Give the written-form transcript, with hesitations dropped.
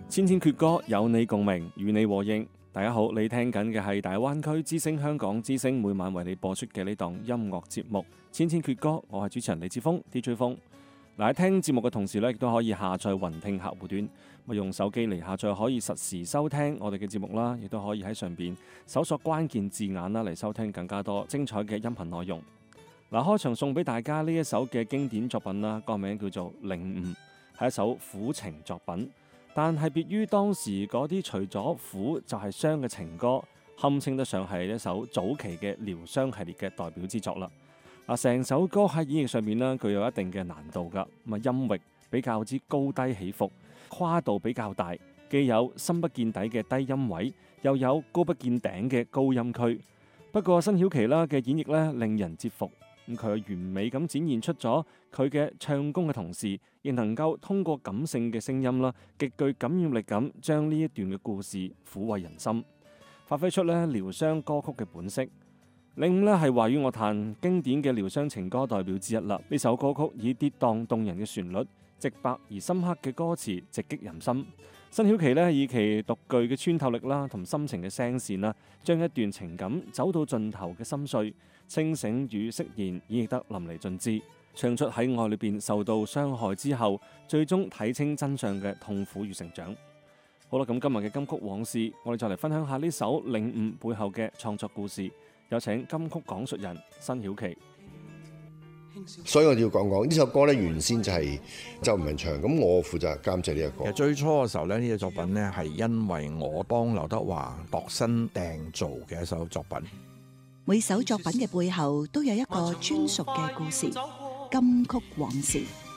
千千闕歌，有你共鳴，與你和應。大家好，你聽緊嘅係大灣區之聲香港之聲每晚為你播出嘅呢檔音樂節目《千千闕歌》，我係主持人李志峰 DJ 峰。喺聽節目嘅同時咧，亦都可以下載雲聽客戶端，用手機嚟下載可以實時收聽我哋嘅節目啦，亦都可以喺上邊搜索關鍵字眼啦嚟收聽更加多精彩嘅音頻內容。開場送俾大家呢一首嘅經典作品啦，歌名叫做《領悟》，係一首苦情作品，但係別於當時嗰啲除咗苦就係傷嘅情歌，堪稱得上係一首早期嘅療傷系列嘅代表之作啦。成首歌喺演繹上面呢，具有一定嘅難度㗎。音域比較之高低起伏，跨度比較大，既有深不見底嘅低音位，又有高不見頂嘅高音區。不過辛曉琪啦嘅演繹呢，令人折服。佢完美咁展現出咗佢嘅唱功嘅同時，亦能夠通過感性嘅聲音啦，極具感染力咁將呢一段嘅故事撫慰人心，發揮出呢療傷歌曲嘅本色。領悟呢係華語樂壇經典嘅療傷情歌代表之一啦。呢首歌曲以跌宕動人嘅旋律、直白而深刻嘅歌詞直擊人心。辛曉琪呢以其獨具嘅穿透力啦，同深情嘅聲線啦，將一段情感走到盡頭嘅心碎、清醒與釋然演繹得淋漓盡致，唱出喺愛裏邊受到傷害之後，最終睇清真相嘅痛苦與成長。好啦，咁今日嘅金曲往事，我哋就嚟分享下呢首領悟背後嘅創作故事。有請金曲講述人辛曉琪。 所以我哋要講講呢首歌咧，原先就係周文唱，咁我負責監製呢一個。 其實最初嘅時候咧，呢隻作品咧係因為我幫劉德華度身訂造嘅一首作品。 每首作品嘅背後都有一個專屬嘅故事，金曲往事。